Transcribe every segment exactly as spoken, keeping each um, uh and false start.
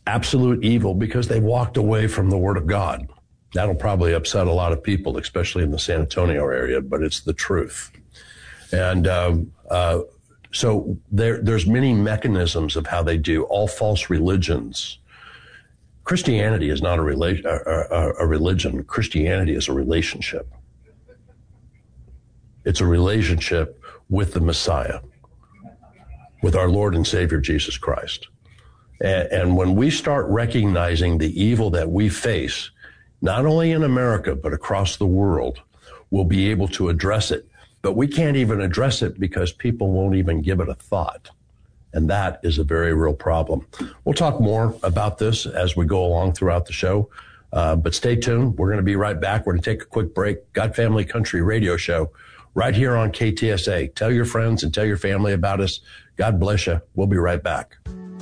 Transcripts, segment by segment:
absolute evil because they walked away from the Word of God. That'll probably upset a lot of people, especially in the San Antonio area, but it's the truth. And um, uh, so there, there's many mechanisms of how they do. All false religions. Christianity is not a, rela- a, a, a religion. Christianity is a relationship. It's a relationship with the Messiah, with our Lord and Savior, Jesus Christ. And, and when we start recognizing the evil that we face, not only in America, but across the world, we'll be able to address it. But we can't even address it because people won't even give it a thought. And that is a very real problem. We'll talk more about this as we go along throughout the show. Uh, but stay tuned. We're going to be right back. We're going to take a quick break. God Family Country Radio Show right here on K T S A. Tell your friends and tell your family about us. God bless you. We'll be right back.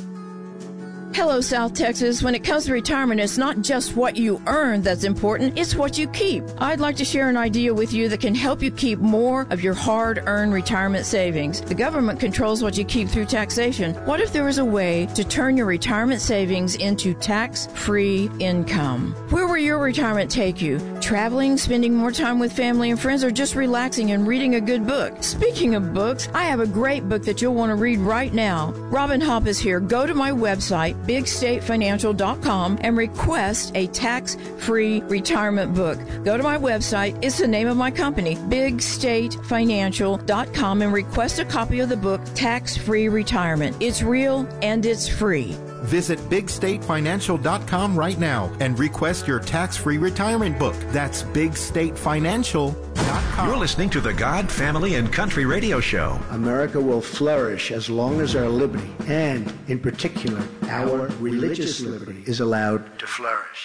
Hello, South Texas. When it comes to retirement, it's not just what you earn that's important, it's what you keep. I'd like to share an idea with you that can help you keep more of your hard-earned retirement savings. The government controls what you keep through taxation. What if there was a way to turn your retirement savings into tax-free income? Where will your retirement take you? Traveling, spending more time with family and friends, or just relaxing and reading a good book? Speaking of books, I have a great book that you'll want to read right now. Robin Hopp is here. Go to my website, big state financial dot com, and request a tax-free retirement book. Go to my website. It's the name of my company, big state financial dot com, and request a copy of the book, Tax-Free Retirement. It's real and it's free. Visit big state financial dot com right now and request your tax-free retirement book. That's big state financial dot com. You're listening to the God, Family, and Country Radio Show. America will flourish as long as our liberty, and in particular, our religious liberty, is allowed to flourish.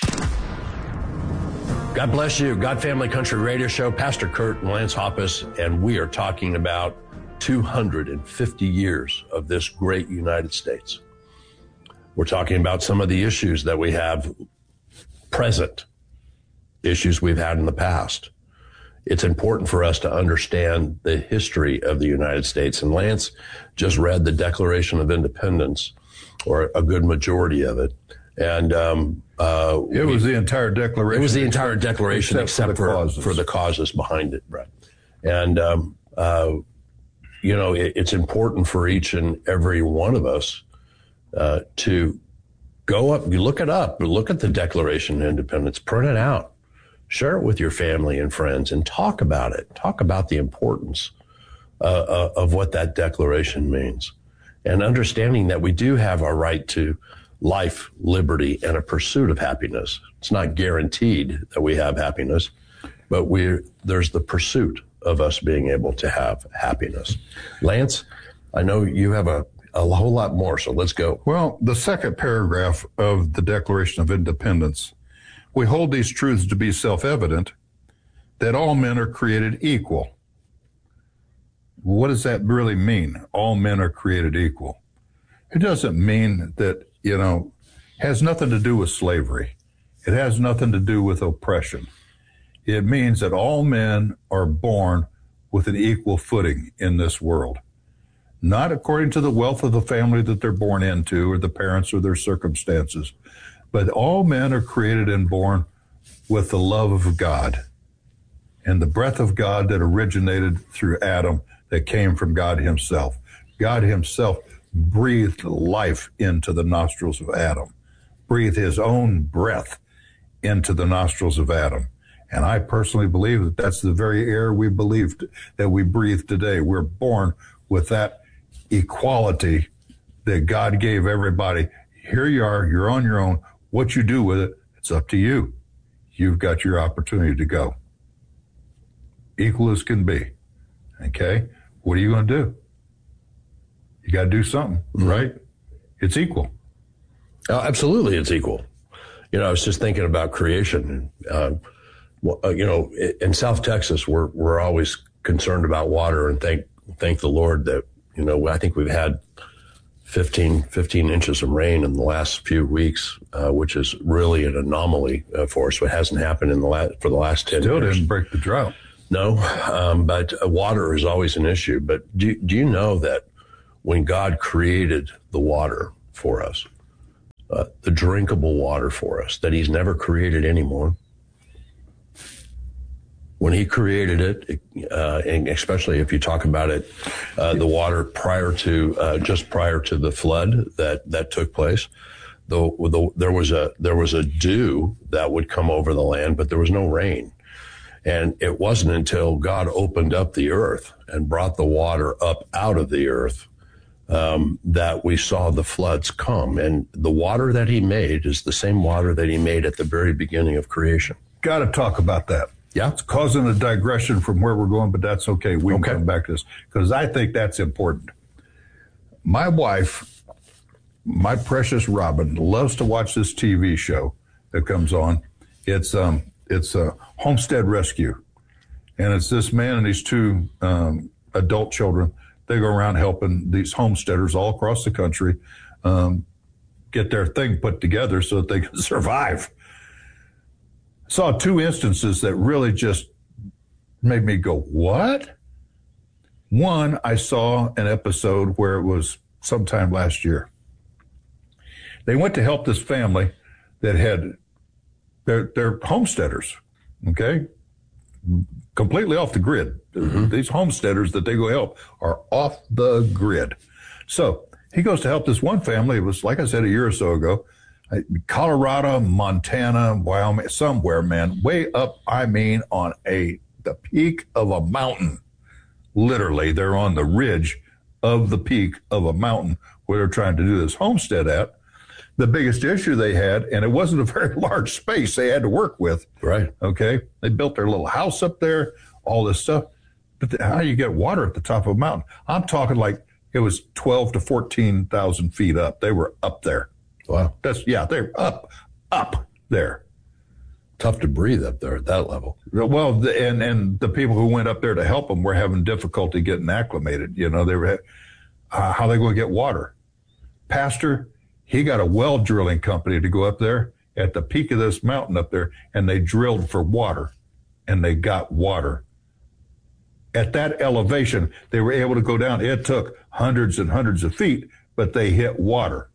God bless you. God Family Country Radio Show. Pastor Kurt and Lance Hoppus, and we are talking about two hundred fifty years of this great United States. We're talking about some of the issues that we have present, issues we've had in the past. It's important for us to understand the history of the United States. And Lance just read the Declaration of Independence, or a good majority of it. And um, uh, it was we, the entire Declaration. It was the entire Declaration, except, except for, for, for the causes behind it, Brett. And, um, uh, you know, it, it's important for each and every one of us Uh, to go up, you look it up, look at the Declaration of Independence, print it out, share it with your family and friends, and talk about it. Talk about the importance uh, uh, of what that declaration means, and understanding that we do have our right to life, liberty, and a pursuit of happiness. It's not guaranteed that we have happiness, but we there's the pursuit of us being able to have happiness. Lance, I know you have a a whole lot more, so let's go. Well, the second paragraph of the Declaration of Independence, we hold these truths to be self-evident, that all men are created equal. What does that really mean? All men are created equal. It doesn't mean that, you know, it has nothing to do with slavery. It has nothing to do with oppression. It means that all men are born with an equal footing in this world. Not according to the wealth of the family that they're born into, or the parents or their circumstances, but all men are created and born with the love of God and the breath of God that originated through Adam, that came from God himself. God himself breathed life into the nostrils of Adam, breathed his own breath into the nostrils of Adam. And I personally believe that that's the very air we believe that we breathe today. We're born with that equality that God gave everybody. Here you are, you're on your own. What you do with it, it's up to you. You've got your opportunity to go. Equal as can be. Okay? What are you going to do? You got to do something, mm-hmm. right? It's equal. Oh, absolutely, it's equal. You know, I was just thinking about creation. Uh, well, uh, you know, in South Texas, we're we're always concerned about water, and thank thank the Lord that, you know, I think we've had fifteen, fifteen inches of rain in the last few weeks, uh, which is really an anomaly uh, for us. It hasn't happened in the last, for the last ten Still years. Still didn't break the drought. No, um, but uh, water is always an issue. But do, do you know that when God created the water for us, uh, the drinkable water for us that he's never created anymore. When he created it, uh, and especially if you talk about it, uh, the water prior to, uh, just prior to the flood that, that took place, the, the, there was a, there was a dew that would come over the land, but there was no rain. And it wasn't until God opened up the earth and brought the water up out of the earth, um, that we saw the floods come. And the water that he made is the same water that he made at the very beginning of creation. Got to talk about that. Yeah. It's causing a digression from where we're going, but that's okay. We can okay. come back to this because I think that's important. My wife, my precious Robin, loves to watch this T V show that comes on. It's um, it's a Homestead Rescue, and it's this man and these two um, adult children. They go around helping these homesteaders all across the country um, get their thing put together so that they can survive. Saw two instances that really just made me go, what? One, I saw an episode where it was sometime last year. They went to help this family that had, they're, they're homesteaders, okay? Completely off the grid. Mm-hmm. These homesteaders that they go help are off the grid. So he goes to help this one family. It was, like I said, a year or so ago. Colorado, Montana, Wyoming, somewhere, man, way up, I mean, on a the peak of a mountain. Literally, they're on the ridge of the peak of a mountain where they're trying to do this homestead at. The biggest issue they had, and it wasn't a very large space they had to work with. Right. Okay. They built their little house up there, all this stuff. But the, how do you get water at the top of a mountain? I'm talking like it was twelve to fourteen thousand feet up. They were up there. Wow. That's, yeah, they're up, up there. Tough to breathe up there at that level. Well, the, and, and the people who went up there to help them were having difficulty getting acclimated. You know, they were, uh, how are they going to get water? Pastor, he got a well drilling company to go up there at the peak of this mountain up there, and they drilled for water, and they got water. At that elevation, they were able to go down. It took hundreds and hundreds of feet, but they hit water.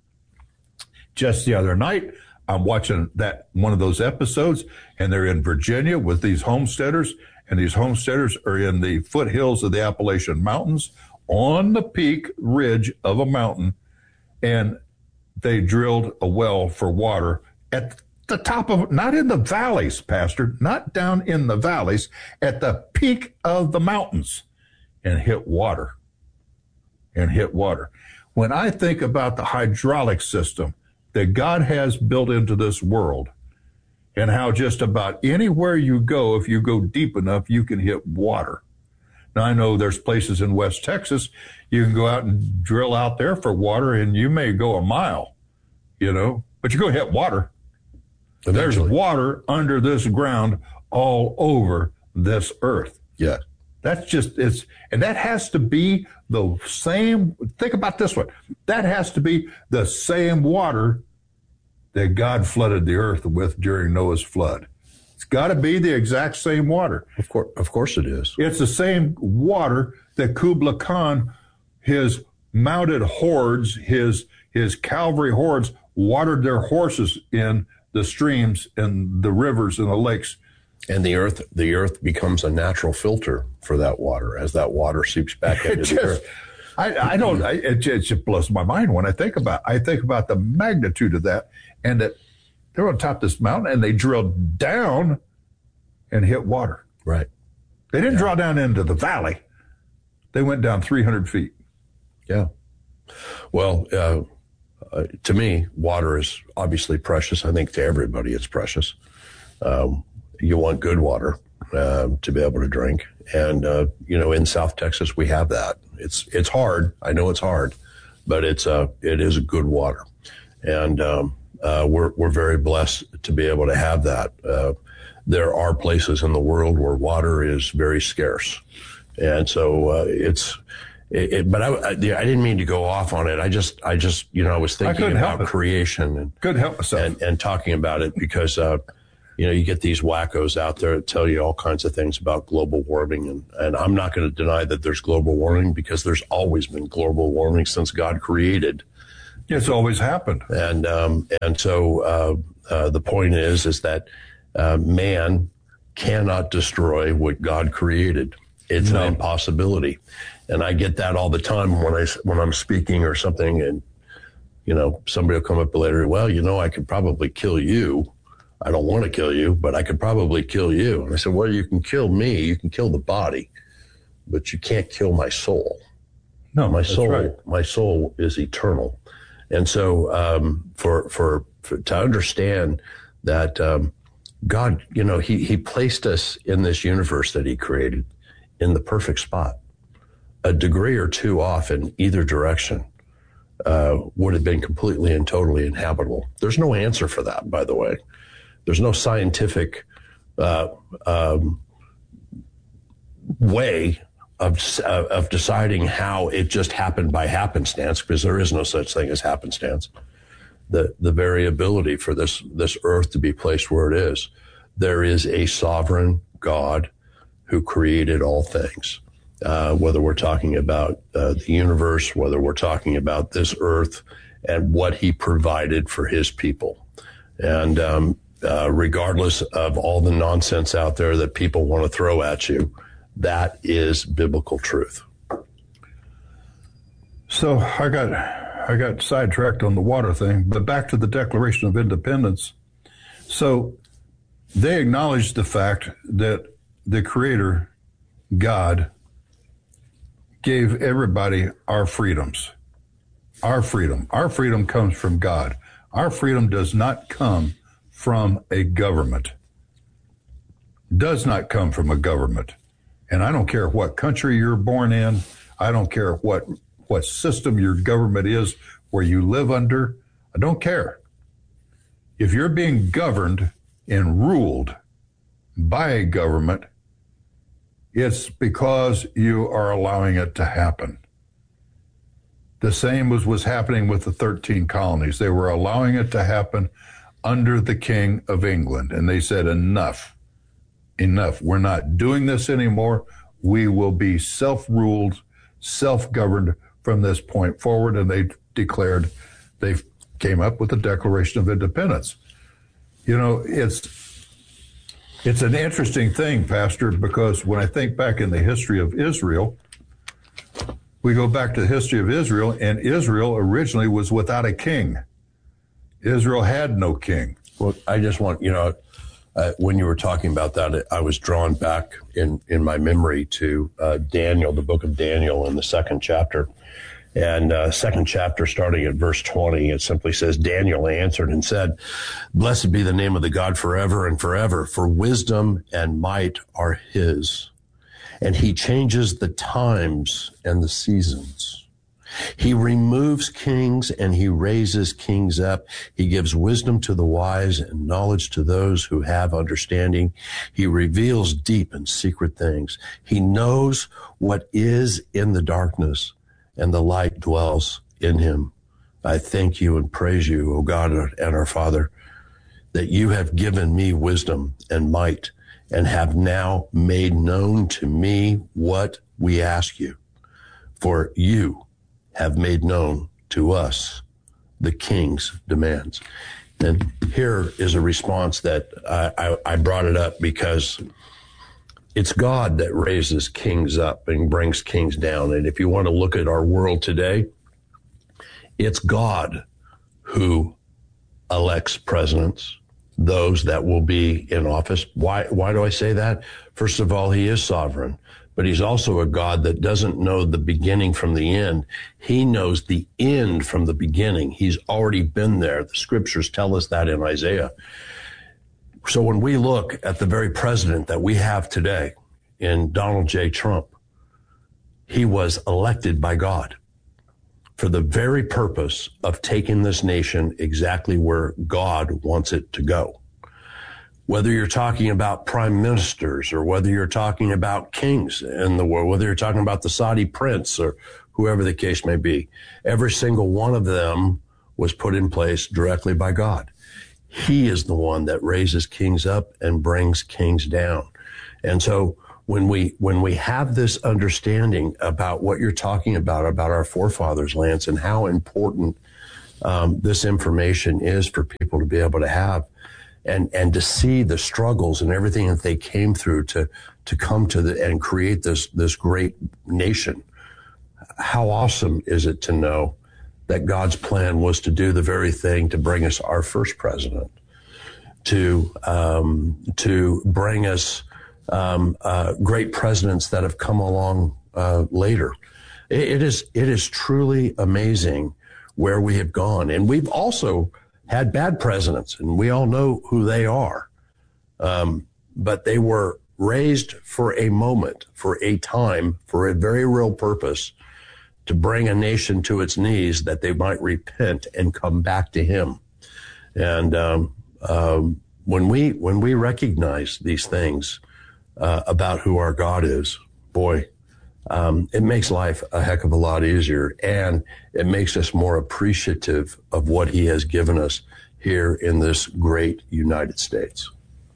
Just the other night, I'm watching that one of those episodes, and they're in Virginia with these homesteaders, and these homesteaders are in the foothills of the Appalachian Mountains on the peak ridge of a mountain, and they drilled a well for water at the top of, not in the valleys, Pastor, not down in the valleys, at the peak of the mountains, and hit water, and hit water. When I think about the hydraulic system that God has built into this world, and how just about anywhere you go, if you go deep enough, you can hit water. Now, I know there's places in West Texas, you can go out and drill out there for water, and you may go a mile, you know, but you're going to hit water. Eventually. There's water under this ground all over this earth. Yeah. That's just, it's, and that has to be the same, think about this one. That has to be the same water that God flooded the earth with during Noah's flood. It's got to be the exact same water. Of course, of course it is. It's the same water that Kublai Khan, his mounted hordes, his, his cavalry hordes, watered their horses in the streams and the rivers and the lakes. And the earth, the earth becomes a natural filter for that water as that water seeps back into just, the earth. I, I don't. I, it, it just blows my mind when I think about. I think about the magnitude of that, and that they're on top of this mountain, and they drilled down and hit water. Right. They didn't yeah. draw down into the valley. They went down three hundred feet. Yeah. Well, uh, uh, to me, water is obviously precious. I think to everybody, it's precious. Um, You want good water uh, to be able to drink. And, uh, you know, in South Texas, we have that. It's it's hard. I know it's hard, but it's uh, it is good water. And um, uh, we're, we're very blessed to be able to have that. Uh, there are places in the world where water is very scarce. And so uh, it's, it, it, but I, I, I didn't mean to go off on it. I just, I just, you know, I was thinking about creation and, couldn't help myself. and, and talking about it because, uh, you know, you get these wackos out there that tell you all kinds of things about global warming. And, and I'm not going to deny that there's global warming because there's always been global warming since God created It's always happened. And um, and so uh, uh, the point is, is that uh, man cannot destroy what God created. It's no. an impossibility. And I get that all the time when I when I'm speaking or something, and you know, somebody will come up later. Well, you know, I could probably kill you. I don't want to kill you, but I could probably kill you. And I said, well, you can kill me. You can kill the body, but you can't kill my soul. No, my that's soul. right. My soul is eternal. And so, um, for, for for to understand that um, God, you know, he he placed us in this universe that he created in the perfect spot. A degree or two off in either direction uh, would have been completely and totally inhabitable. There's no answer for that, by the way. There's no scientific uh, um, way of uh, of deciding how it just happened by happenstance, because there is no such thing as happenstance. The the variability for this this earth to be placed where it is. There is a sovereign God who created all things. Uh, whether we're talking about uh, the universe, whether we're talking about this earth, and what he provided for his people. And um, uh, regardless of all the nonsense out there that people want to throw at you, that is biblical truth. So I got I got sidetracked on the water thing, but back to the Declaration of Independence. So they acknowledged the fact that the Creator, God, gave everybody our freedoms. Our freedom. Our freedom comes from God. Our freedom does not come from a government. Does not come from a government. And I don't care what country you're born in. I don't care what what system your government is, where you live under. I don't care. If you're being governed and ruled by a government, it's because you are allowing it to happen. The same was, was happening with the thirteen colonies. They were allowing it to happen under the King of England. And they said, enough, enough. We're not doing this anymore. We will be self-ruled, self-governed from this point forward. And they declared, they came up with the Declaration of Independence. You know, it's It's an interesting thing, Pastor, because when I think back in the history of Israel, we go back to the history of Israel, and Israel originally was without a king. Israel had no king. Well, I just want, you know, uh, when you were talking about that, I was drawn back in, in my memory to uh, Daniel, the book of Daniel in the second chapter. And uh, second chapter, starting at verse twenty, it simply says, Daniel answered and said, blessed be the name of the God forever and forever, for wisdom and might are his. And he changes the times and the seasons. He removes kings and he raises kings up. He gives wisdom to the wise and knowledge to those who have understanding. He reveals deep and secret things. He knows what is in the darkness, and the light dwells in him. I thank you and praise you, O God and our Father, that you have given me wisdom and might and have now made known to me what we ask you. For you have made known to us the king's demands. And here is a response that I, I, I brought it up because it's God that raises kings up and brings kings down. And if you want to look at our world today, it's God who elects presidents, those that will be in office. Why, why do I say that? First of all, he is sovereign, but he's also a God that doesn't know the beginning from the end. He knows the end from the beginning. He's already been there. The scriptures tell us that in Isaiah. So when we look at the very president that we have today in Donald J. Trump, he was elected by God for the very purpose of taking this nation exactly where God wants it to go. Whether you're talking about prime ministers or whether you're talking about kings in the world, whether you're talking about the Saudi prince or whoever the case may be, every single one of them was put in place directly by God. He is the one that raises kings up and brings kings down. And so when we when we have this understanding about what you're talking about, about our forefathers' lands and how important um, this information is for people to be able to have and, and to see the struggles and everything that they came through to, to come to the, and create this, this great nation. How awesome is it to know that God's plan was to do the very thing to bring us our first president, to um, to bring us um, uh, great presidents that have come along uh, later. It, it is it is truly amazing where we have gone, and we've also had bad presidents, and we all know who they are. Um, but they were raised for a moment, for a time, for a very real purpose, to bring a nation to its knees that they might repent and come back to him. And um, um, when we when we recognize these things uh, about who our God is, boy, um, it makes life a heck of a lot easier, and it makes us more appreciative of what he has given us here in this great United States.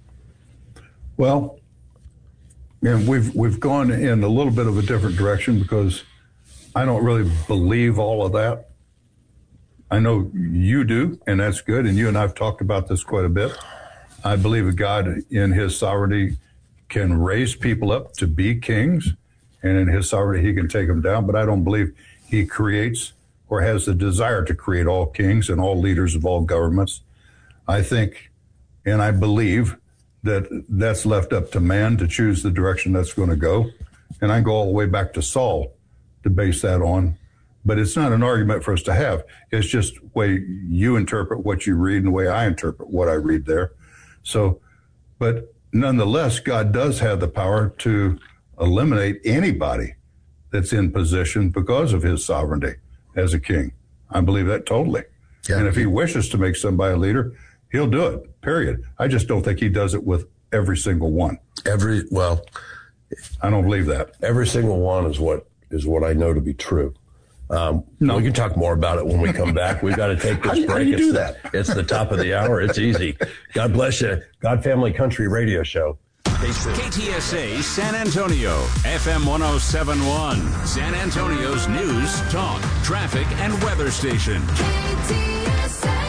Well, and we've we've gone in a little bit of a different direction because I don't really believe all of that. I know you do, and that's good. And you and I have talked about this quite a bit. I believe that God, in his sovereignty, can raise people up to be kings, and in his sovereignty, he can take them down. But I don't believe he creates or has the desire to create all kings and all leaders of all governments. I think, and I believe, that that's left up to man to choose the direction that's going to go. And I go all the way back to Saul to base that on. But it's not an argument for us to have. It's just the way you interpret what you read and the way I interpret what I read there. So, but nonetheless, God does have the power to eliminate anybody that's in position because of his sovereignty as a king. I believe that totally. Yeah. And if he wishes to make somebody a leader, he'll do it, period. I just don't think he does it with every single one. Every, well, I don't believe that. Every single one is what is what I know to be true. Um, no. We can talk more about it when we come back. We've got to take this how do, break. How do you it's, do that? It's the top of the hour. It's easy. God bless you. God Family Country Radio Show. K T S A San Antonio, F M one oh seven point one, San Antonio's news, talk, traffic, and weather station. K T S A.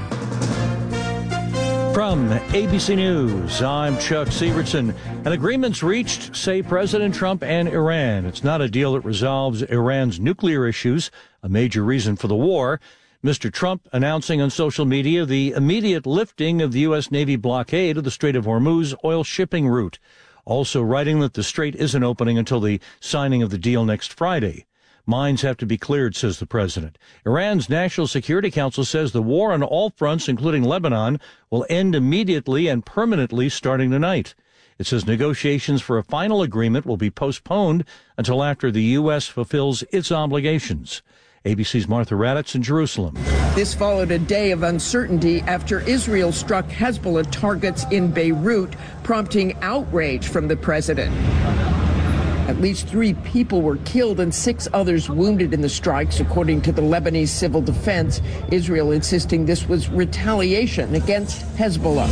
From A B C News, I'm Chuck Severson. An agreement's reached, say President Trump and Iran. It's not a deal that resolves Iran's nuclear issues, a major reason for the war. Mister Trump announcing on social media the immediate lifting of the U S. Navy blockade of the Strait of Hormuz oil shipping route. Also writing that the strait isn't opening until the signing of the deal next Friday. Mines have to be cleared, says the president. Iran's National Security Council says the war on all fronts, including Lebanon, will end immediately and permanently starting tonight. It says negotiations for a final agreement will be postponed until after the U S fulfills its obligations. A B C's Martha Raddatz in Jerusalem. This followed a day of uncertainty after Israel struck Hezbollah targets in Beirut, prompting outrage from the president. At least three people were killed and six others wounded in the strikes, according to the Lebanese Civil Defense. Israel insisting this was retaliation against Hezbollah.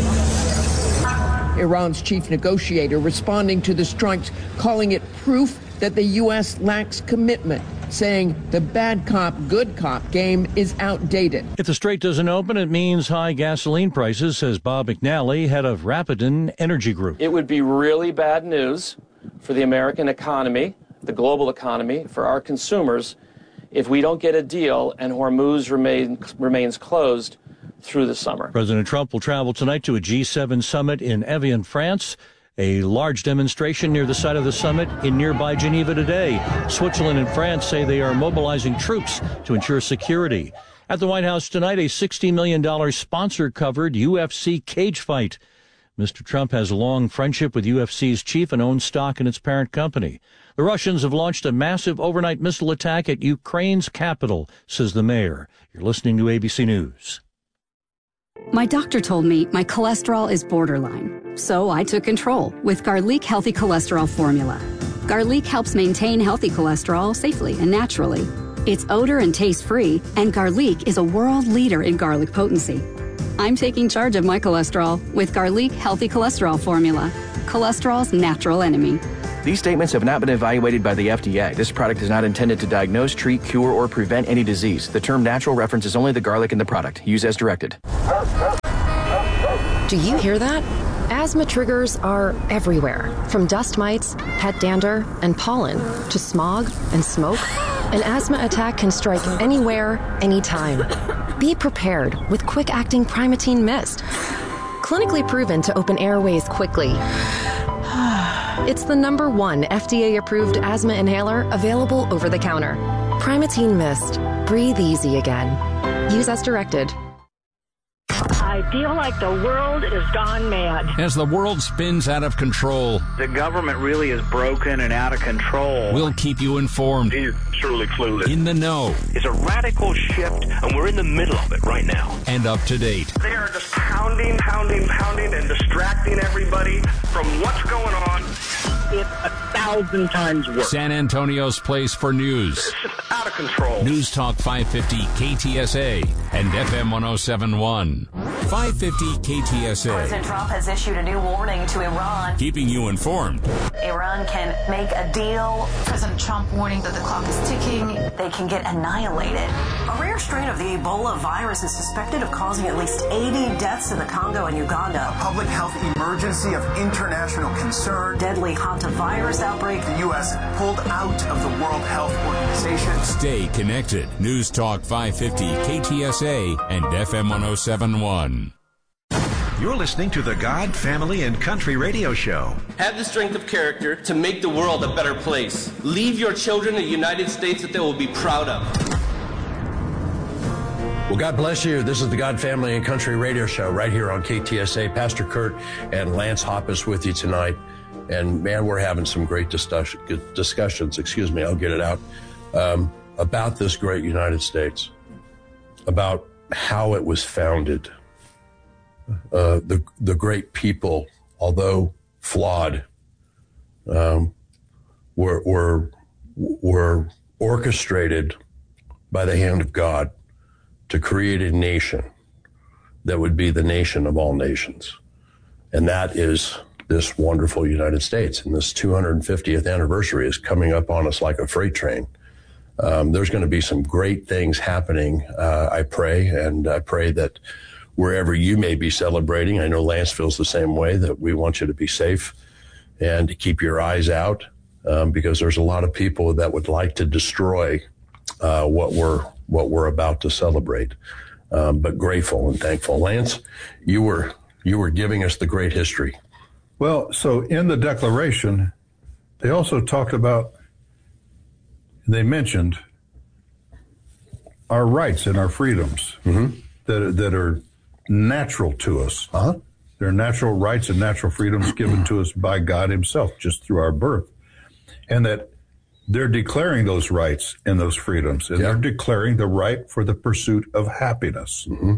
Iran's chief negotiator responding to the strikes, calling it proof that the U S lacks commitment, saying the bad cop, good cop game is outdated. If the strait doesn't open, it means high gasoline prices, says Bob McNally, head of Rapidan Energy Group. It would be really bad news for the American economy, the global economy, for our consumers, if we don't get a deal and Hormuz remain, remains closed through the summer. President Trump will travel tonight to a G seven summit in Evian, France. A large demonstration near the site of the summit in nearby Geneva today. Switzerland and France say they are mobilizing troops to ensure security. At the White House tonight, a sixty million dollars sponsor-covered U F C cage fight. Mister Trump has a long friendship with U F C's chief and owns stock in its parent company. The Russians have launched a massive overnight missile attack at Ukraine's capital, says the mayor. You're listening to A B C News. My doctor told me my cholesterol is borderline, so I took control with Garlic Healthy Cholesterol Formula. Garlic helps maintain healthy cholesterol safely and naturally. It's odor and taste-free, and Garlic is a world leader in garlic potency. I'm taking charge of my cholesterol with Garlic Healthy Cholesterol Formula, cholesterol's natural enemy. These statements have not been evaluated by the F D A. This product is not intended to diagnose, treat, cure, or prevent any disease. The term natural references only the garlic in the product. Use as directed. Do you hear that? Asthma triggers are everywhere, from dust mites, pet dander, and pollen, to smog and smoke. An asthma attack can strike anywhere, anytime. Be prepared with quick-acting Primatene Mist. Clinically proven to open airways quickly. It's the number one F D A-approved asthma inhaler available over the counter. Primatene Mist. Breathe easy again. Use as directed. I feel like the world is gone mad. As the world spins out of control, the government really is broken and out of control. We'll keep you informed. He's truly clueless. In the know. It's a radical shift, and we're in the middle of it right now. And up to date. They are just pounding, pounding, pounding, and distracting everybody from what's going on. It's a thousand times worse. San Antonio's place for news. It's just out of control. News Talk five fifty K T S A and F M one oh seven point one. five fifty K T S A. President Trump has issued a new warning to Iran. Keeping you informed. Iran can make a deal. President Trump warning that the clock is ticking. They can get annihilated. A rare strain of the Ebola virus is suspected of causing at least eighty deaths in the Congo and Uganda. A public health emergency of international concern. Deadly hantavirus outbreak. The U S pulled out of the World Health Organization. Stay connected. News Talk five fifty K T S A and F M one oh seven point one. You're listening to the God, Family, and Country Radio Show. Have the strength of character to make the world a better place. Leave your children a United States that they will be proud of. Well, God bless you. This is the God, Family, and Country Radio Show right here on K T S A. Pastor Kurt and Lance Hoppus with you tonight. And, man, we're having some great discuss- discussions, excuse me, I'll get it out, um, about this great United States, about how it was founded. Uh, the the great people, although flawed, um, were were were orchestrated by the hand of God to create a nation that would be the nation of all nations, and that is this wonderful United States. And this two hundred fiftieth anniversary is coming up on us like a freight train. Um, there's going to be some great things happening. Uh, I pray, and I pray that wherever you may be celebrating, I know Lance feels the same way, that we want you to be safe and to keep your eyes out, um, because there's a lot of people that would like to destroy uh, what we're what we're about to celebrate. Um, but grateful and thankful. Lance, you were you were giving us the great history. Well, so in the Declaration, they also talked about, they mentioned our rights and our freedoms mm-hmm. that that are natural to us. Uh-huh. They're natural rights and natural freedoms given to us by God himself just through our birth. And that they're declaring those rights and those freedoms. And yeah. they're declaring the right for the pursuit of happiness. Mm-hmm.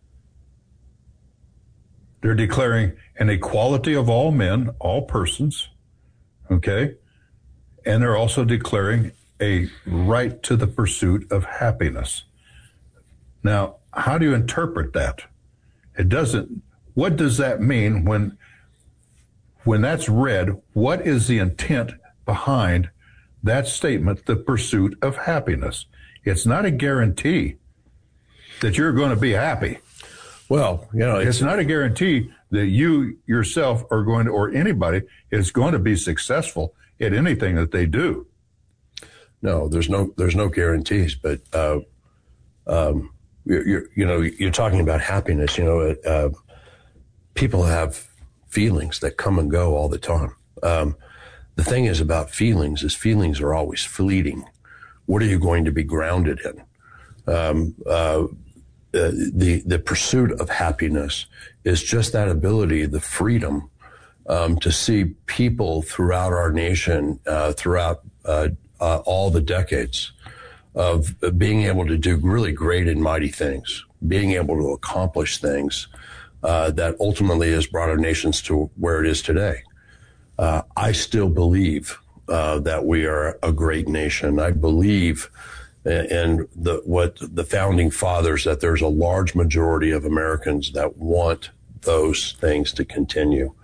They're declaring an equality of all men, all persons. Okay? And they're also declaring a right to the pursuit of happiness. Now, how do you interpret that? It doesn't, what does that mean when, when that's read? What is the intent behind that statement, the pursuit of happiness? It's not a guarantee that you're going to be happy. Well, you know, it's, it's not a guarantee that you yourself are going to, or anybody is going to be successful at anything that they do. No, there's no, there's no guarantees, but, uh, um, You're, you're, you know, you're talking about happiness. You know, uh, people have feelings that come and go all the time. Um, the thing is about feelings is feelings are always fleeting. What are you going to be grounded in? Um, uh, uh, the the pursuit of happiness is just that ability, the freedom um, to see people throughout our nation, uh, throughout uh, uh, all the decades, of being able to do really great and mighty things, being able to accomplish things uh, that ultimately has brought our nations to where it is today. Uh, I still believe uh, that we are a great nation. I believe in the, what the founding fathers, that there's a large majority of Americans that want those things to continue.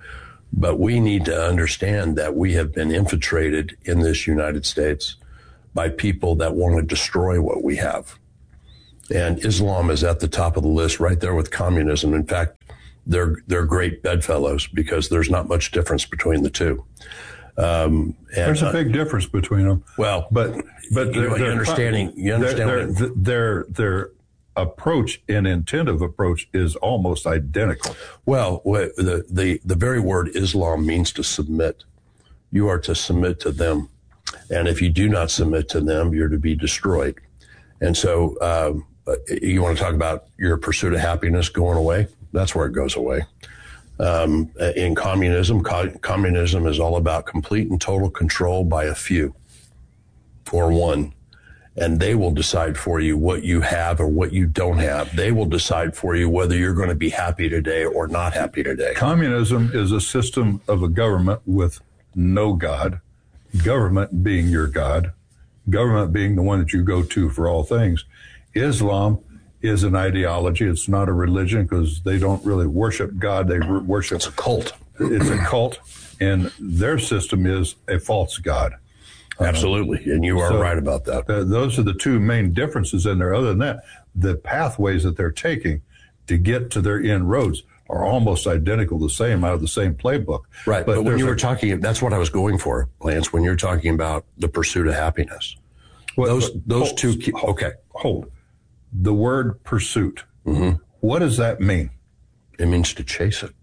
But we need to understand that we have been infiltrated in this United States by people that want to destroy what we have. And Islam is at the top of the list, right there with communism. In fact, they're they're great bedfellows because there's not much difference between the two. Um, and, there's a big uh, difference between them. Well, but but you know, understanding you understand their their, their their approach and intent of approach is almost identical. Well, the the the very word Islam means to submit. You are to submit to them, and if you do not submit to them, you're to be destroyed. And so, um, you want to talk about your pursuit of happiness going away? That's where it goes away. Um, in communism, co- communism is all about complete and total control by a few or one. And they will decide for you what you have or what you don't have. They will decide for you whether you're going to be happy today or not happy today. Communism is a system of a government with no God, government being your God, government being the one that you go to for all things. Islam is an ideology. It's not a religion because they don't really worship God. They worship... It's a cult. It's a cult, and their system is a false God. Absolutely, and you are so right about that. Uh, those are the two main differences in there. Other than that, the pathways that they're taking to get to their inroads are almost identical, the same, out of the same playbook. Right, but, but when you were a, talking, that's what I was going for, Lance, when you're talking about the pursuit of happiness. Well, those those hold, two, key, okay. Hold. The word pursuit, mm-hmm. what does that mean? It means to chase it.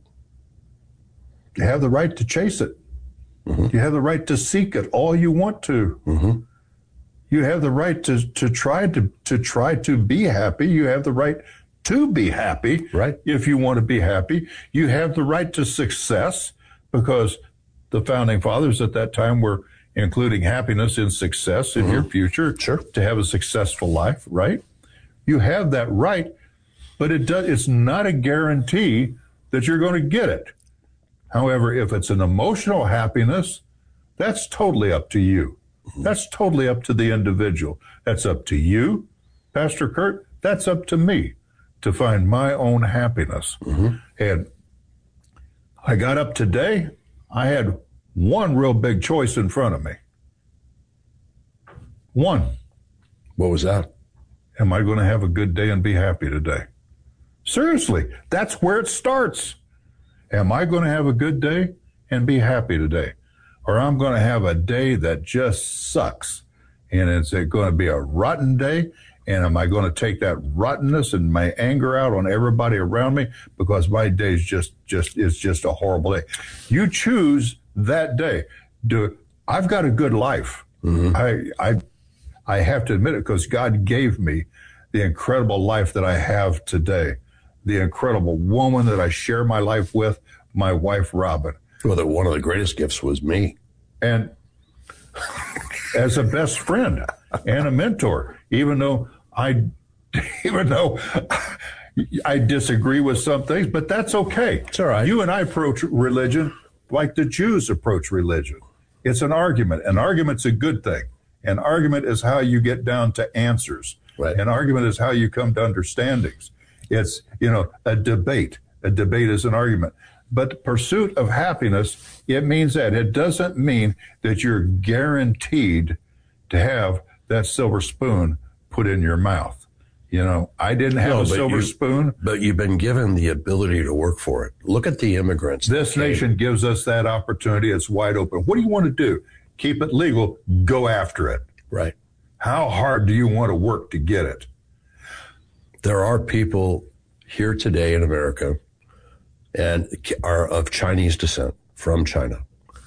You have the right to chase it. Mm-hmm. You have the right to seek it all you want to. Mm-hmm. You have the right to, to try to, to try to be happy. You have the right to be happy. Right. If you want to be happy. You have the right to success because the founding fathers at that time were including happiness in success in mm-hmm. your future. Sure. To have a successful life, right? You have that right, but it does, it's not a guarantee that you're going to get it. However, if it's an emotional happiness, that's totally up to you. Mm-hmm. That's totally up to the individual. That's up to you, Pastor Kurt. That's up to me to find my own happiness. Mm-hmm. And I got up today. I had one real big choice in front of me. One. What was that? Am I going to have a good day and be happy today? Seriously, that's where it starts. Am I going to have a good day and be happy today? Or I'm going to have a day that just sucks. And it's going to be a rotten day. And am I going to take that rottenness and my anger out on everybody around me because my day is just, just, it's just a horrible day? You choose that day. Do I've got a good life. Mm-hmm. I, I, I have to admit it because God gave me the incredible life that I have today, the incredible woman that I share my life with, my wife, Robin. Well, the, one of the greatest gifts was me. And as a best friend and a mentor, even though I, even though I disagree with some things, but that's okay. It's all right. You and I approach religion like the Jews approach religion. It's an argument. An argument's a good thing. An argument is how you get down to answers. Right. An argument is how you come to understandings. It's, you know, a debate. A debate is an argument. But pursuit of happiness, it means that. It doesn't mean that you're guaranteed to have that silver spoon put in your mouth. You know, I didn't have no, a silver you, spoon. But you've been given the ability to work for it. Look at the immigrants. This nation gives us that opportunity. It's wide open. What do you want to do? Keep it legal. Go after it. Right. How hard do you want to work to get it? There are people here today in America and are of Chinese descent, from China,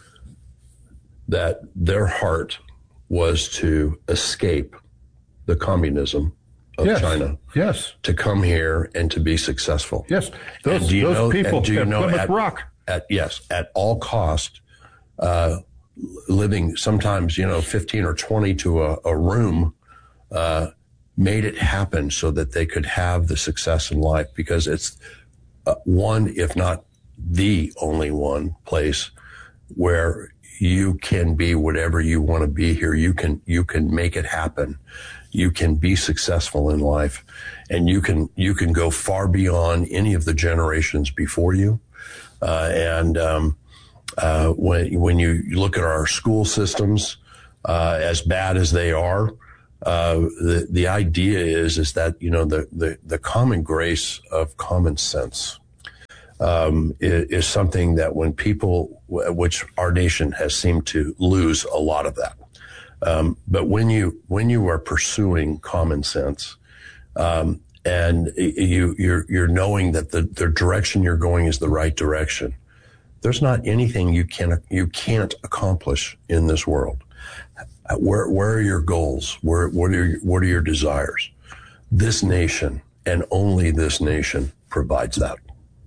that their heart was to escape the communism of yes. China. Yes. To come here and to be successful. Yes. Those, do you those know, people do you at know Plymouth at, Rock. At, yes, at all cost, uh, living sometimes, you know, fifteen or twenty to a, a room, uh, made it happen so that they could have the success in life, because it's uh, one, if not the only one place where you can be whatever you want to be here. You can, you can make it happen. You can be successful in life, and you can, you can go far beyond any of the generations before you. Uh, and, um, uh, when when you look at our school systems, uh, as bad as they are, uh, the the idea is is that you know the the, the common grace of common sense um, is, is something that when people, which our nation has seemed to lose a lot of that. Um, but when you when you are pursuing common sense, um, and you you're you're knowing that the, the direction you're going is the right direction, there's not anything you can you can't accomplish in this world. Where where are your goals? Where what are your, what are your desires? This nation and only this nation provides that.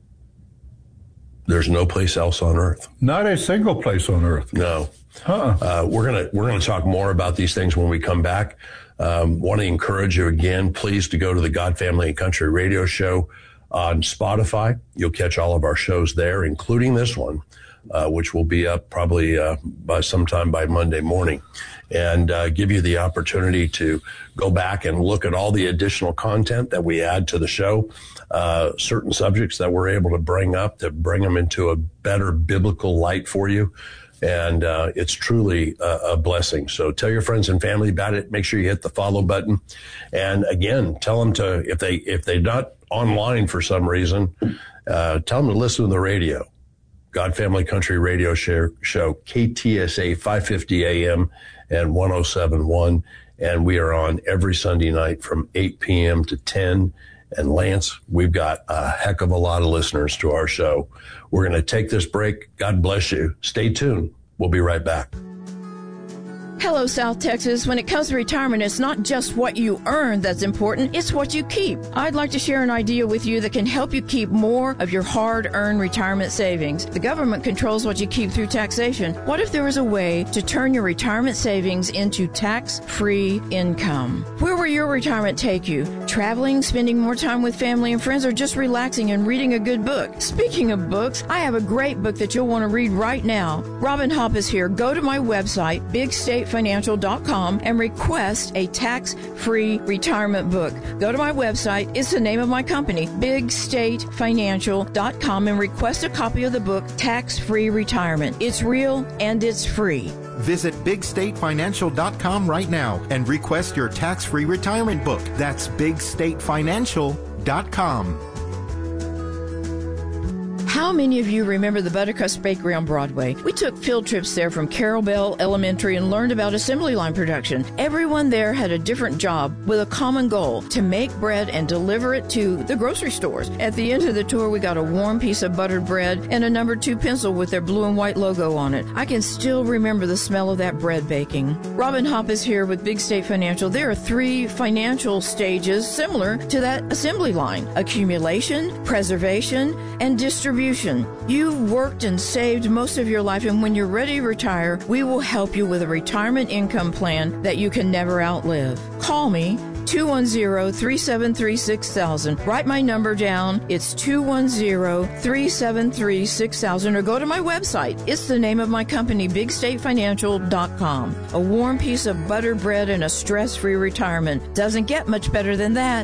There's no place else on earth. Not a single place on earth. No. Huh. Uh, we're gonna we're gonna talk more about these things when we come back. Um, want to encourage you again, please, to go to the God, Family, and Country Radio Show on Spotify. You'll catch all of our shows there, including this one, uh, which will be up probably uh, by sometime by Monday morning, and uh, give you the opportunity to go back and look at all the additional content that we add to the show. Uh, certain subjects that we're able to bring up to bring them into a better biblical light for you. And uh, it's truly a, a blessing. So tell your friends and family about it. Make sure you hit the follow button. And again, tell them to, if they, if they're not online for some reason, uh, tell them to listen to the radio. God, Family, Country Radio Show, show K T S A five fifty A M and one oh seven point one. And we are on every Sunday night from eight p.m. to ten. And Lance, we've got a heck of a lot of listeners to our show. We're going to take this break. God bless you. Stay tuned. We'll be right back. Hello, South Texas. When it comes to retirement, it's not just what you earn that's important, it's what you keep. I'd like to share an idea with you that can help you keep more of your hard-earned retirement savings. The government controls what you keep through taxation. What if there was a way to turn your retirement savings into tax-free income? Where will your retirement take you? Traveling, spending more time with family and friends, or just relaxing and reading a good book? Speaking of books, I have a great book that you'll want to read right now. Robin Hopp is here. Go to my website, big state financial dot com, and request a tax-free retirement book. Go to my website. It's the name of my company, big state financial dot com, and request a copy of the book, Tax-Free Retirement. It's real and it's free. Visit big state financial dot com right now and request your tax-free retirement book. That's big state financial dot com. How many of you remember the Buttercrust Bakery on Broadway? We took field trips there from Carroll Bell Elementary and learned about assembly line production. Everyone there had a different job with a common goal, to make bread and deliver it to the grocery stores. At the end of the tour, we got a warm piece of buttered bread and a number two pencil with their blue and white logo on it. I can still remember the smell of that bread baking. Robin Hopp is here with Big State Financial. There are three financial stages similar to that assembly line: accumulation, preservation, and distribution. You've worked and saved most of your life, and when you're ready to retire, we will help you with a retirement income plan that you can never outlive. Call me, two one zero, three seven three, six thousand. Write my number down. It's two one zero, three seven three, six thousand, or go to my website. It's the name of my company, big state financial dot com. A warm piece of buttered bread and a stress-free retirement. Doesn't get much better than that.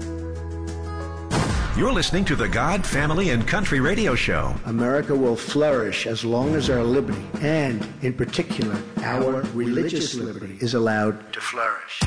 You're listening to the God, Family, and Country Radio Show. America will flourish as long as our liberty, and in particular, our religious liberty, is allowed to flourish.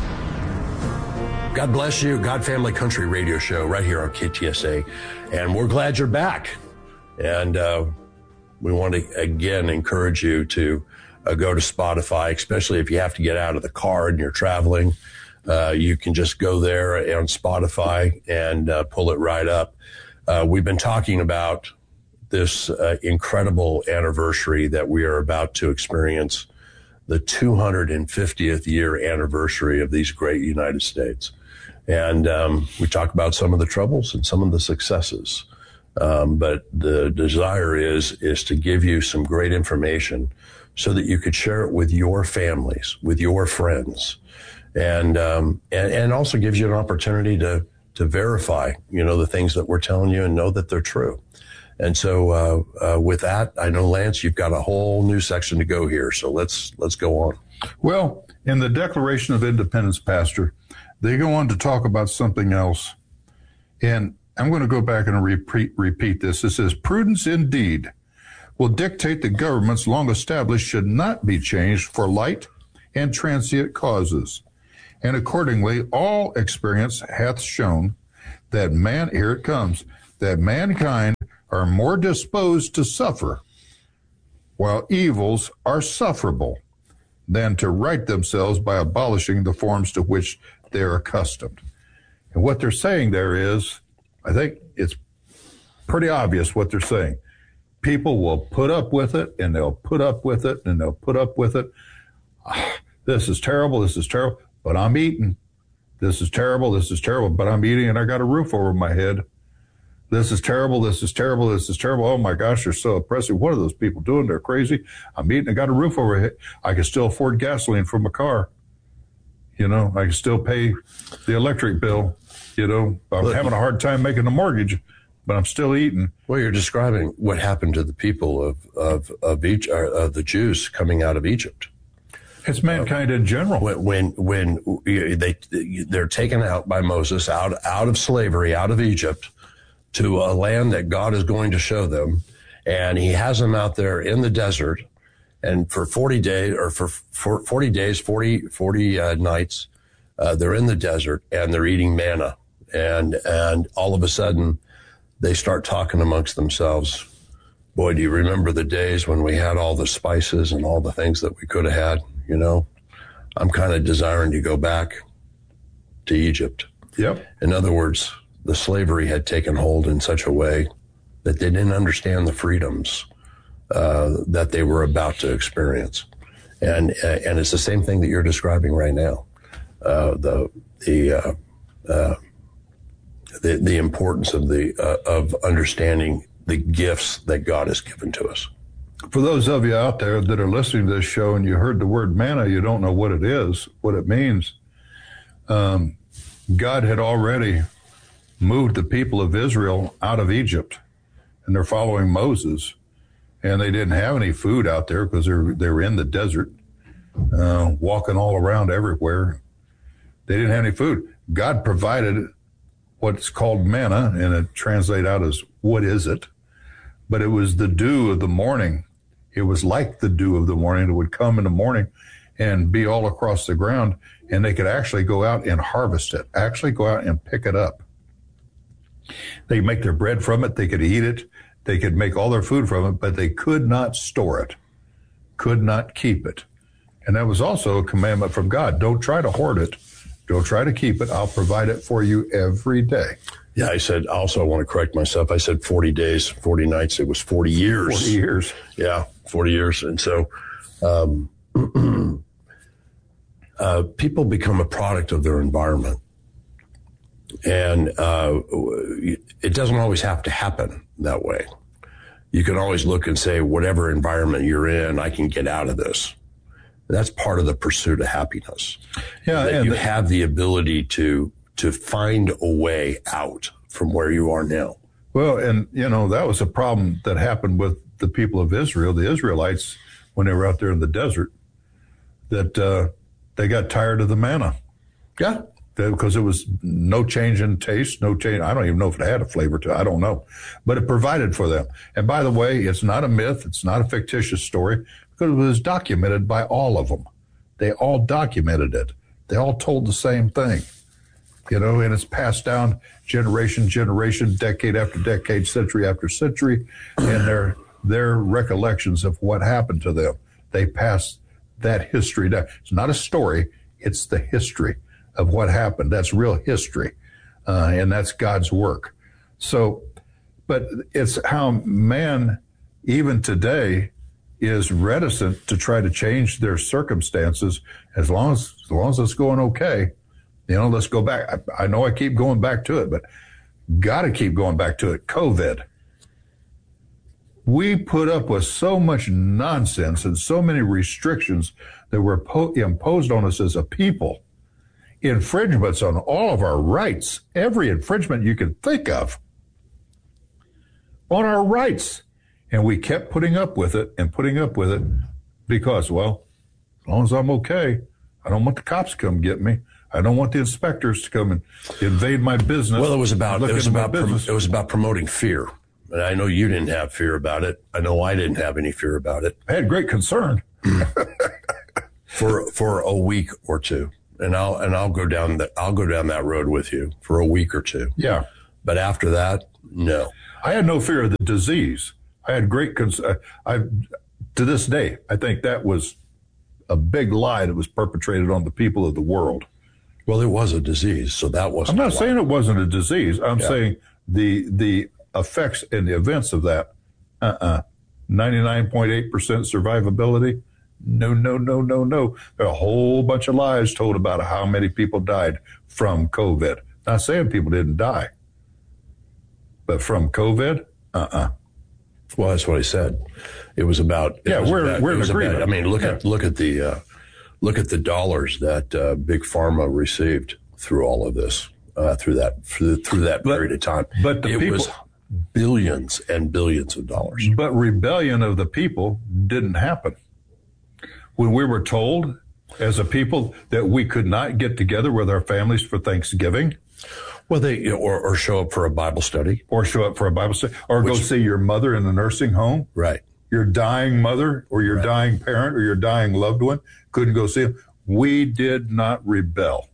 God bless you. God, Family, Country Radio Show right here on K T S A. And we're glad you're back. And uh, we want to, again, encourage you to uh, go to Spotify, especially if you have to get out of the car and you're traveling. Uh, you can just go there on Spotify and uh, pull it right up. Uh, we've been talking about this uh, incredible anniversary that we are about to experience, the two hundred fiftieth year anniversary of these great United States. And um, we talk about some of the troubles and some of the successes. Um, but the desire is, is to give you some great information so that you could share it with your families, with your friends. And, um, and, and also gives you an opportunity to, to verify, you know, the things that we're telling you and know that they're true. And so, uh, uh, with that, I know, Lance, you've got a whole new section to go here. So let's, let's go on. Well, in the Declaration of Independence, Pastor, they go on to talk about something else. And I'm going to go back and repeat, repeat this. It says, prudence indeed will dictate that governments long established should not be changed for light and transient causes. And accordingly, all experience hath shown that man, here it comes, that mankind are more disposed to suffer, while evils are sufferable, than to right themselves by abolishing the forms to which they are accustomed. And what they're saying there is, I think it's pretty obvious what they're saying. People will put up with it, and they'll put up with it, and they'll put up with it. This is terrible, this is terrible, but I'm eating. This is terrible, this is terrible, but I'm eating, and I got a roof over my head. This is terrible, this is terrible, this is terrible. Oh, my gosh, they're so oppressive. What are those people doing? They're crazy. I'm eating, I got a roof over my head. I can still afford gasoline for my car. You know, I can still pay the electric bill. You know, I'm but, having a hard time making the mortgage, but I'm still eating. Well, you're describing what happened to the people of of of, each, uh, of the Jews coming out of Egypt. It's mankind uh, in general. When when, when they they're taken out by Moses out out of slavery, out of Egypt, to a land that God is going to show them, and He has them out there in the desert, and for forty days or for, for forty days, forty, forty uh, nights, uh, they're in the desert and they're eating manna. And, and all of a sudden they start talking amongst themselves. Boy, do you remember the days when we had all the spices and all the things that we could have had? You know, I'm kind of desiring to go back to Egypt. Yep. In other words, the slavery had taken hold in such a way that they didn't understand the freedoms uh, that they were about to experience. And, uh, and it's the same thing that you're describing right now. Uh, the, the, uh, uh, The, the importance of the uh, of understanding the gifts that God has given to us. For those of you out there that are listening to this show and you heard the word manna, you don't know what it is, what it means. Um, God had already moved the people of Israel out of Egypt, and they're following Moses, and they didn't have any food out there because they're they were in the desert, uh, walking all around everywhere. They didn't have any food. God provided what's called manna, and it translates out as what is it? But it was the dew of the morning. It was like the dew of the morning that would come in the morning and be all across the ground, and they could actually go out and harvest it, actually go out and pick it up. They could make their bread from it. They could eat it. They could make all their food from it, but they could not store it, could not keep it. And that was also a commandment from God. Don't try to hoard it. Don't try to keep it. I'll provide it for you every day. Yeah, I said, also I want to correct myself. I said forty days, forty nights. It was forty years. forty years. Yeah, forty years. And so um, uh, people become a product of their environment. And uh, it doesn't always have to happen that way. You can always look and say, whatever environment you're in, I can get out of this. That's part of the pursuit of happiness. Yeah, that and you the, have the ability to to find a way out from where you are now. Well, and you know that was a problem that happened with the people of Israel, the Israelites, when they were out there in the desert. That uh, they got tired of the manna. Yeah, they, because it was no change in taste, no change. I don't even know if it had a flavor to it. I don't know, but it provided for them. And by the way, it's not a myth. It's not a fictitious story. Because it was documented by all of them. They all documented it. They all told the same thing, you know, and it's passed down generation, generation, decade after decade, century after century, and their their recollections of what happened to them. They pass that history down. It's not a story. It's the history of what happened. That's real history, uh, and that's God's work. So, but it's how man, even today, is reticent to try to change their circumstances as long as as long as it's going okay. You know, let's go back. I, I know I keep going back to it, but got to keep going back to it. COVID. We put up with so much nonsense and so many restrictions that were po- imposed on us as a people. Infringements on all of our rights, every infringement you can think of on our rights. And we kept putting up with it and putting up with it because, well, as long as I'm okay, I don't want the cops to come get me. I don't want the inspectors to come and invade my business. Well, it was about it was about prom- it was about promoting fear. And I know you didn't have fear about it. I know I didn't have any fear about it. I had great concern for for a week or two. And I'll and I'll go down that I'll go down that road with you for a week or two. Yeah. But after that, no. I had no fear of the disease. I had great concern. I to this day, I think that was a big lie that was perpetrated on the people of the world. Well, it was a disease, so that wasn't. I'm not saying it wasn't a disease. I'm Yeah. saying the the effects and the events of that. Uh-uh. ninety-nine point eight percent survivability. No, no, no, no, no. There are a whole bunch of lies told about how many people died from COVID. Not saying people didn't die, but from COVID, uh-uh. Well, that's what I said. It was about. It Yeah, was we're- about- we're it in was about- agreement. I mean, look Yeah. at look at the uh, look at the dollars that uh, Big Pharma received through all of this, uh, through that through, through that period of time. But the it people, was billions and billions of dollars. But rebellion of the people didn't happen. When we were told as a people that we could not get together with our families for Thanksgiving. Well, they, you know, or, or show up for a Bible study. Or show up for a Bible study. Or go see your mother in the nursing home. Right. Your dying mother or your Right. dying parent or your dying loved one couldn't go see them. We did not rebel.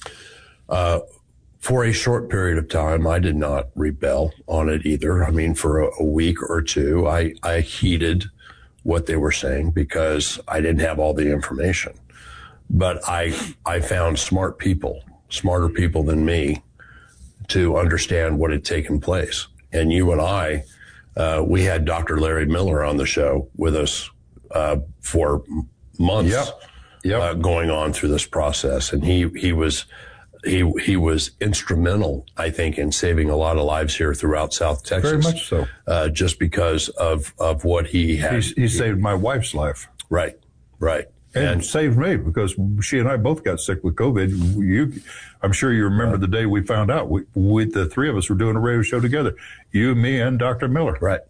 Uh, for a short period of time, I did not rebel on it either. I mean, for a, a week or two, I, I heeded what they were saying because I didn't have all the information. But I I found smart people, smarter people than me, to understand what had taken place. And you and I, uh, we had Doctor Larry Miller on the show with us uh, for months, Yep. Yep. Uh, going on through this process, and he he was. He he was instrumental, I think, in saving a lot of lives here throughout South Texas. Very much so. Uh, just because of, of what he had. He, he saved my wife's life. Right, right. And, And- saved me because she and I both got sick with COVID. You, I'm sure you remember the day we found out. We, we, the three of us were doing a radio show together. You, me, and Doctor Miller. Right.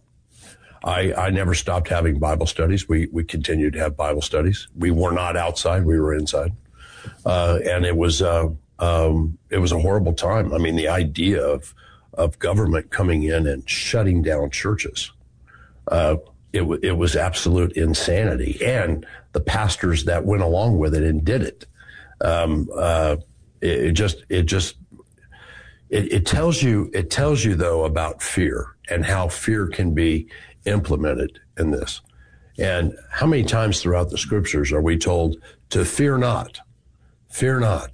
I, I never stopped having Bible studies. We we continued to have Bible studies. We were not outside. We were inside. Uh, and it was uh, um, it was a horrible time. I mean, the idea of of government coming in and shutting down churches, uh, it, w- it was absolute insanity. And the pastors that went along with it and did it, um, uh, it, it just it just it, it tells you it tells you though about fear and how fear can be implemented in this. And how many times throughout the scriptures are we told to fear not, fear not,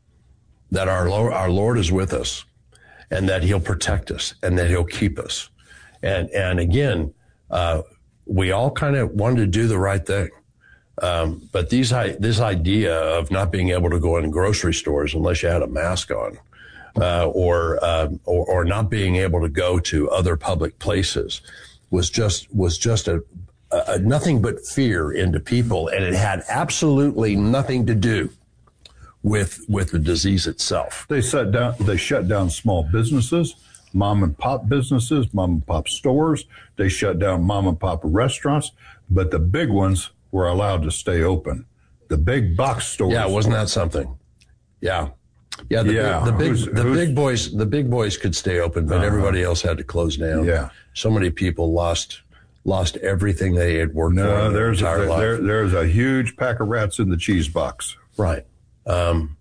that our Lord, our Lord is with us and that he'll protect us and that he'll keep us. And, and again, uh, we all kind of wanted to do the right thing. Um, but these, this idea of not being able to go in grocery stores unless you had a mask on, uh, or, uh, or, or not being able to go to other public places was just, was just a, a nothing but fear into people. And it had absolutely nothing to do with, with the disease itself. They shut down, they shut down small businesses, mom and pop businesses, mom and pop stores. They shut down mom and pop restaurants, but the big ones were allowed to stay open. The big box stores. Yeah, wasn't that something? Yeah. Yeah, the, Yeah. the big Who's- the who's- big boys the big boys could stay open, but Uh-huh. everybody else had to close down. Yeah. So many people lost lost everything they had worked for No, in their there's entire a, life. there, there's a huge pack of rats in the cheese box. Right. Um,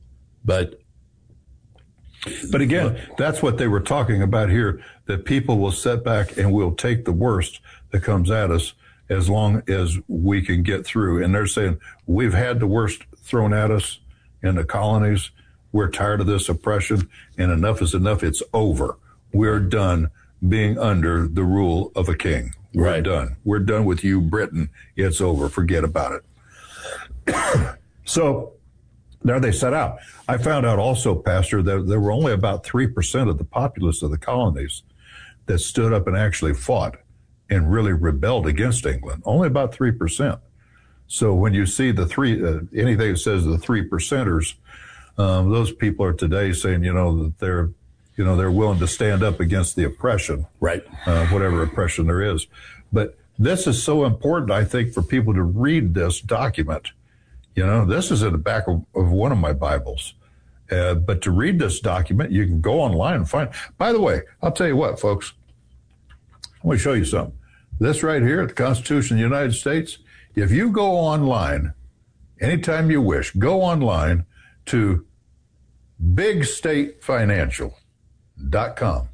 but But again, that's what they were talking about here, that people will sit back and will take the worst that comes at us as long as we can get through. And they're saying, we've had the worst thrown at us in the colonies. We're tired of this oppression, and enough is enough. It's over. We're done being under the rule of a king. We're Right. done. We're done with you, Britain. It's over. Forget about it. So there they set out. I found out also, Pastor, that there were only about three percent of the populace of the colonies that stood up and actually fought and really rebelled against England. Only about three percent. So when you see the three, uh, anything that says the three percenters, um, those people are today saying, you know, that they're, you know, they're willing to stand up against the oppression. Right. Uh, whatever oppression there is. But this is so important, I think, for people to read this document. You know, this is in the back of, of one of my Bibles. Uh, but to read this document, you can go online and find. By the way, I'll tell you what, folks. I want to show you something. This right here, the Constitution of the United States, if you go online, anytime you wish, go online to big state financial dot com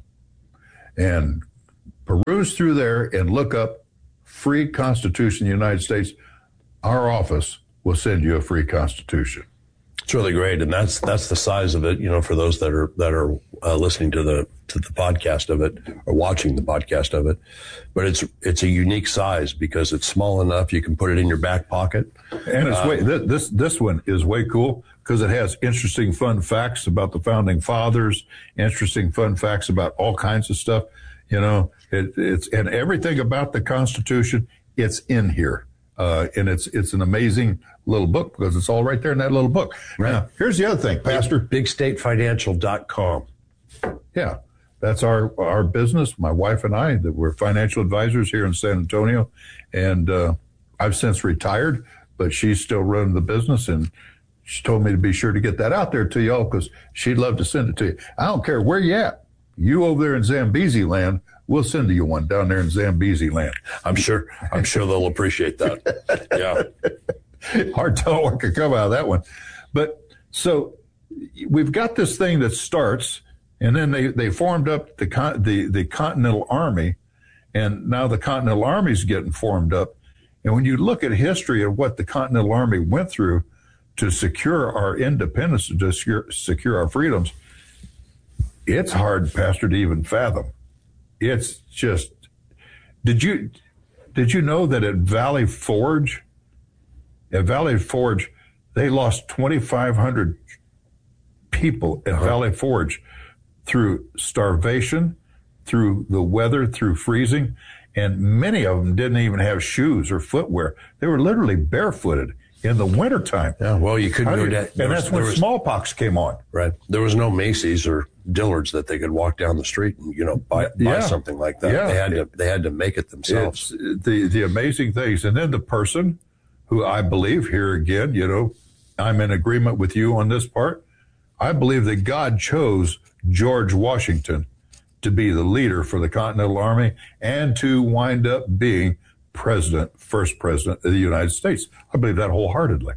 and peruse through there and look up free Constitution of the United States. Our office will send you a free Constitution. It's really great, and that's that's the size of it. You know, for those that are that are uh, listening to the to the podcast of it or watching the podcast of it, but it's it's a unique size because it's small enough you can put it in your back pocket. And it's uh, way, th- this this one is way cool because it has interesting, fun facts about the founding fathers, interesting, fun facts about all kinds of stuff. You know, it, it's and everything about the Constitution, it's in here. Uh, and it's it's an amazing little book because it's all right there in that little book. Right. Now, here's the other thing, Pastor. big state financial dot com. Yeah, that's our our business. My wife and I, that we're financial advisors here in San Antonio, and uh, I've since retired, but she's still running the business, and she told me to be sure to get that out there to y'all because she'd love to send it to you. I don't care where you at. You over there in Zambezi land, we'll send you one down there in Zambezi land. I'm sure. I'm sure they'll appreciate that. Yeah. Hard to tell what could come out of that one. But so we've got this thing that starts, and then they, they formed up the, con- the, the Continental Army, and now the Continental Army is getting formed up. And when you look at history of what the Continental Army went through to secure our independence, to secure, secure our freedoms, it's hard, Pastor, to even fathom. It's just, did you, did you know that at Valley Forge, at Valley Forge, they lost twenty-five hundred people at uh-huh. Valley Forge through starvation, through the weather, through freezing, and many of them didn't even have shoes or footwear. They were literally barefooted in the wintertime. Yeah, well, you couldn't go down. And that's when was, smallpox came on. Right. There was no Macy's or Dillard's that they could walk down the street and, you know, buy, buy yeah. something like that. Yeah. They had to they had to make it themselves. It's the, the amazing things. And then the person who I believe, here again, you know, I'm in agreement with you on this part. I believe that God chose George Washington to be the leader for the Continental Army and to wind up being president, first president of the United States. I believe that wholeheartedly.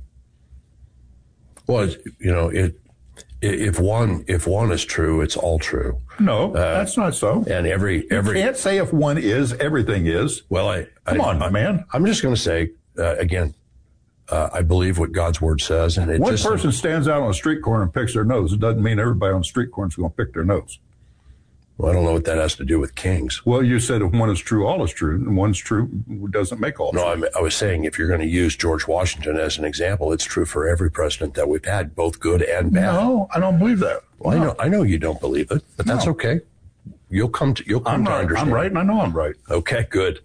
Well, you know, it, if one if one is true, it's all true. No, uh, that's not so. And every every you can't say if one is, everything is. Well, I come I, on, my man. I'm just going to say uh, again. Uh, I believe what God's word says, and it one just, person stands out on a street corner and picks their nose. It doesn't mean everybody on the street corner is going to pick their nose. Well, I don't know what that has to do with kings. Well, you said if one is true, all is true, and one's true doesn't make all. No, true. I, I was saying if you're going to use George Washington as an example, it's true for every president that we've had, both good and bad. No, I don't believe that. Well, no. I know, I know you don't believe it, but that's no. okay. You'll come to you'll come I'm to right. understand. I'm right, and I know I'm right. Okay, good.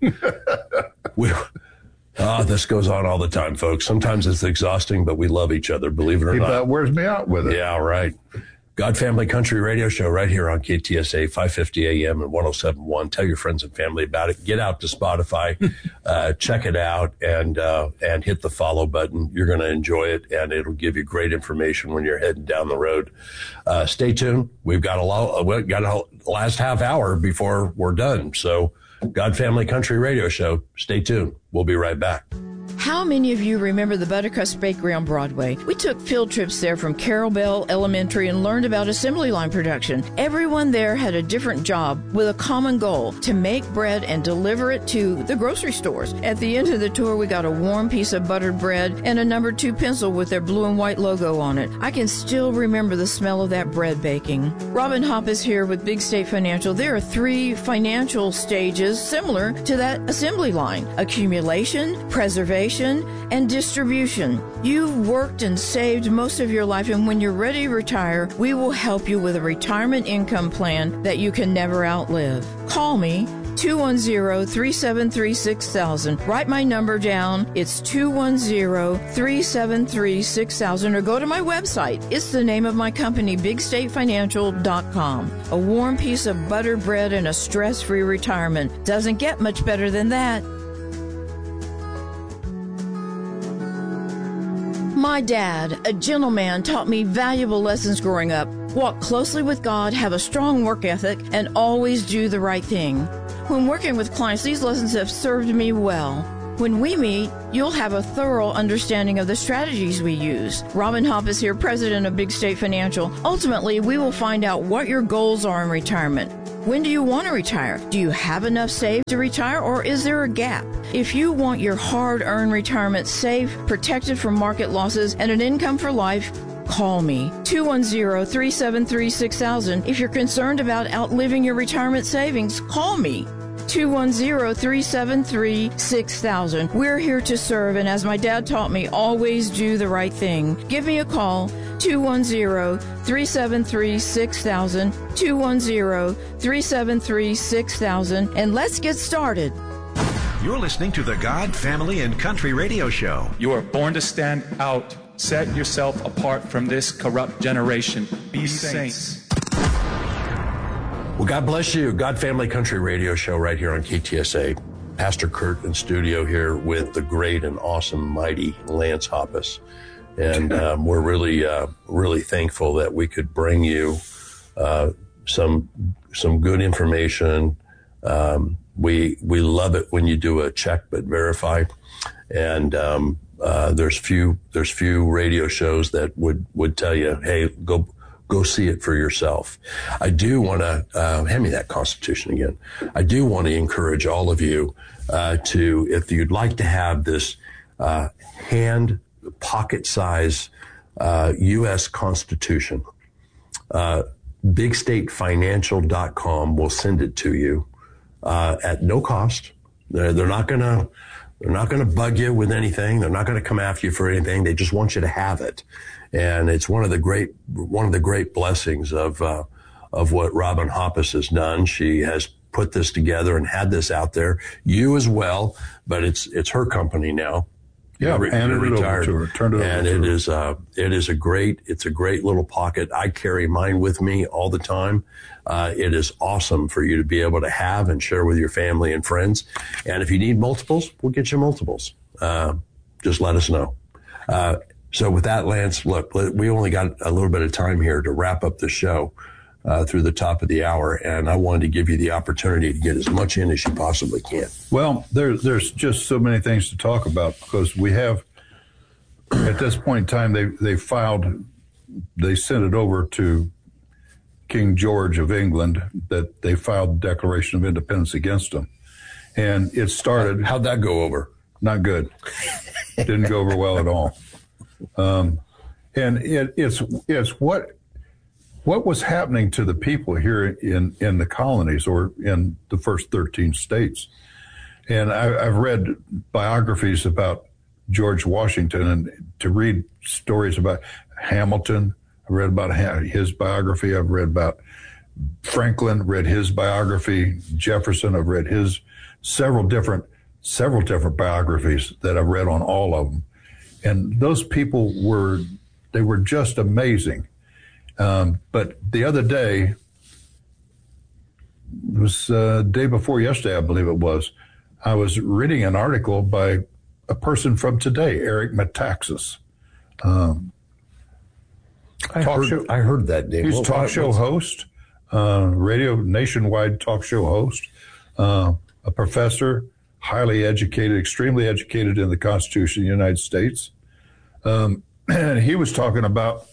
we. Ah, this goes on all the time, folks. Sometimes it's exhausting, but we love each other, believe it or he not. That wears me out with it. Yeah, right. God Family Country Radio Show right here on K T S A, five fifty A M and one oh seven point one. Tell your friends and family about it. Get out to Spotify, uh, check it out, and uh, and hit the follow button. You're going to enjoy it, and it'll give you great information when you're heading down the road. Uh, stay tuned. We've got a lot, we've got a last half hour before we're done. So God Family Country Radio Show. Stay tuned. We'll be right back. How many of you remember the Buttercrust Bakery on Broadway? We took field trips there from Carol Bell Elementary and learned about assembly line production. Everyone there had a different job with a common goal, to make bread and deliver it to the grocery stores. At the end of the tour, we got a warm piece of buttered bread and a number two pencil with their blue and white logo on it. I can still remember the smell of that bread baking. Robin Hopp is here with Big State Financial. There are three financial stages similar to that assembly line: accumulation, preservation, and distribution. You've worked and saved most of your life, and when you're ready to retire, we will help you with a retirement income plan that you can never outlive. Call me, two one zero, three seven three, six thousand. Write my number down. It's two one zero, three seven three, six thousand, or go to my website. It's the name of my company, big state financial dot com. A warm piece of buttered bread and a stress-free retirement. Doesn't get much better than that. My dad, a gentleman, taught me valuable lessons growing up. Walk closely with God, have a strong work ethic, and always do the right thing. When working with clients, these lessons have served me well. When we meet, you'll have a thorough understanding of the strategies we use. Robin Hoppe is here, president of Big State Financial. Ultimately, we will find out what your goals are in retirement. When do you want to retire? Do you have enough saved to retire, or is there a gap? If you want your hard-earned retirement safe, protected from market losses, and an income for life, call me, two one zero, three seven three, six thousand. If you're concerned about outliving your retirement savings, call me, two one zero, three seven three, six thousand. We're here to serve, and as my dad taught me, always do the right thing. Give me a call, two one zero, three seven three, six thousand, two one zero, three seven three, six thousand, and let's get started. You're listening to the God, Family, and Country Radio Show. You are born to stand out. Set yourself apart from this corrupt generation. Be, Be saints. saints. Well, God bless you. God, Family, Country Radio Show right here on K T S A. Pastor Kurt in studio here with the great and awesome, mighty Lance Hoppe. And um, we're really, uh, really thankful that we could bring you uh, some some good information. Um, we we love it when you do a check but verify. And um, uh, there's few there's few radio shows that would, would tell you, hey, go go see it for yourself. I do want to uh, hand me that Constitution again. I do want to encourage all of you uh, to, if you'd like to have this uh, hand pocket size uh, U S Constitution, uh, big state financial dot com will send it to you uh, at no cost. They're, they're not going to. They're not going to bug you with anything. They're not going to come after you for anything. They just want you to have it. And it's one of the great, one of the great blessings of, uh, of what Robin Hoppe has done. She has put this together and had this out there. You as well, but it's, it's her company now. Yeah, you're, handed you're it retired. over to her. Turned it and over it to her. is, uh, it is a great, it's a great little pocket. I carry mine with me all the time. Uh, it is awesome for you to be able to have and share with your family and friends. And if you need multiples, we'll get you multiples. Uh, just let us know. Uh, so with that, Lance, look, we only got a little bit of time here to wrap up the show, uh, through the top of the hour. And I wanted to give you the opportunity to get as much in as you possibly can. Well, there, there's just so many things to talk about because we have, at this point in time, they, they filed, they sent it over to King George of England that they filed the Declaration of Independence against him. And it started. How'd that go over? Not good. Didn't go over well at all. Um, and it, it's it's what what was happening to the people here in, in the colonies or in the first thirteen states. And I, I've read biographies about George Washington and to read stories about Hamilton. I read about his biography. I've read about Franklin, read his biography. Jefferson, I've read his several different, several different biographies that I've read on all of them. And those people were, they were just amazing. Um, but the other day, it was uh, day before yesterday, I believe it was, I was reading an article by a person from today, Eric Metaxas. Um, I, heard, show, I heard that name. He's a talk show host, uh, radio nationwide talk show host, uh, a professor, highly educated, extremely educated in the Constitution of the United States. Um, and he was talking about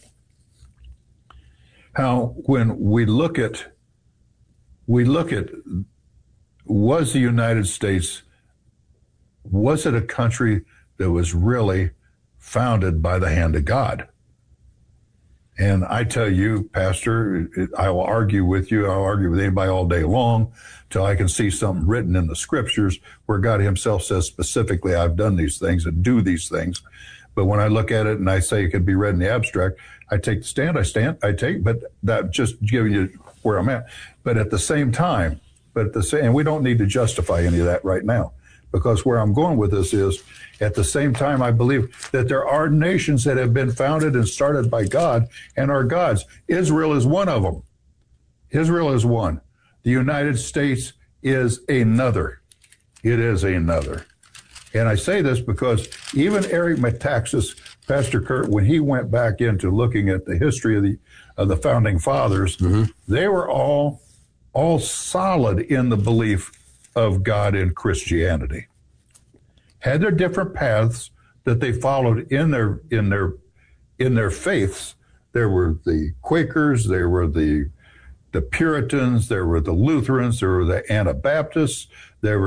how when we look at, we look at, was the United States, was it a country that was really founded by the hand of God? And I tell you, Pastor, I will argue with you. I'll argue with anybody all day long till I can see something written in the scriptures where God himself says specifically, I've done these things and do these things. But when I look at it and I say it can be read in the abstract, I take the stand, I stand, I take, but that just giving you where I'm at. But at the same time, but at the same, and we don't need to justify any of that right now, because where I'm going with this is, at the same time, I believe that there are nations that have been founded and started by God and are God's. Israel is one of them. Israel is one. The United States is another. It is another. And I say this because even Eric Metaxas, Pastor Kurt, when he went back into looking at the history of the of the founding fathers, mm-hmm. they were all all solid in the belief of God in Christianity. Had their different paths that they followed in their in their in their faiths. There were the Quakers, there were the the Puritans, there were the Lutherans, there were the Anabaptists, there were